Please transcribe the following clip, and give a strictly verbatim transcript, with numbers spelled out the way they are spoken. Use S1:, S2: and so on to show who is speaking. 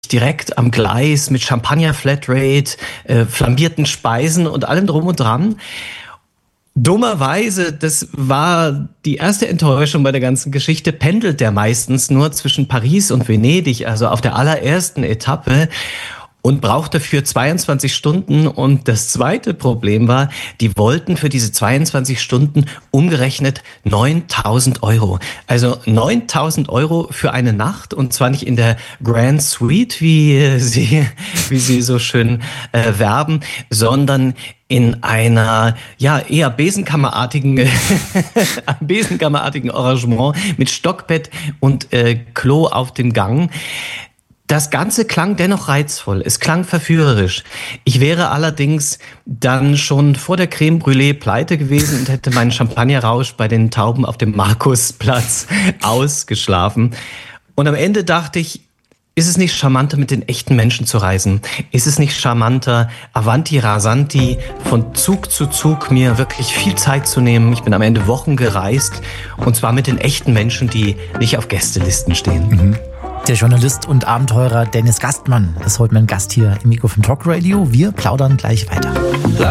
S1: direkt am Gleis mit Champagner-Flatrate, äh, flambierten Speisen und allem drum und dran. Dummerweise, das war die erste Enttäuschung bei der ganzen Geschichte, pendelt der meistens nur zwischen Paris und Venedig, also auf der allerersten Etappe, und braucht dafür zweiundzwanzig Stunden. Und das zweite Problem war, die wollten für diese zweiundzwanzig Stunden umgerechnet neuntausend Euro. Also neuntausend Euro für eine Nacht, und zwar nicht in der Grand Suite, wie sie, wie sie so schön äh, werben, sondern in einer, ja, eher Besenkammerartigen, Besenkammerartigen Arrangement mit Stockbett und äh, Klo auf dem Gang. Das Ganze klang dennoch reizvoll, es klang verführerisch. Ich wäre allerdings dann schon vor der Creme Brûlée pleite gewesen und hätte meinen Champagnerrausch bei den Tauben auf dem Markusplatz ausgeschlafen. Und am Ende dachte ich, ist es nicht charmanter, mit den echten Menschen zu reisen? Ist es nicht charmanter, Avanti Rasanti, von Zug zu Zug mir wirklich viel Zeit zu nehmen? Ich bin am Ende Wochen gereist, und zwar mit den echten Menschen, die nicht auf Gästelisten stehen.
S2: Mhm. Der Journalist und Abenteurer Dennis Gastmann ist heute mein Gast hier im Mikrofon Talk Radio. Wir plaudern gleich weiter.